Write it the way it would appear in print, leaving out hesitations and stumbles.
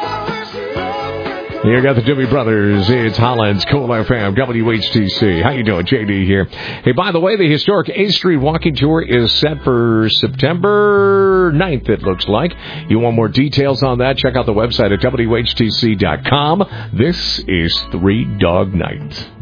You got the Doobie Brothers. It's Holland's Cool FM, WHTC. How you doing? JD here. Hey, by the way, the historic A Street walking tour is set for September 9th, it looks like. You want more details on that? Check out the website at WHTC.com. This is Three Dog Night.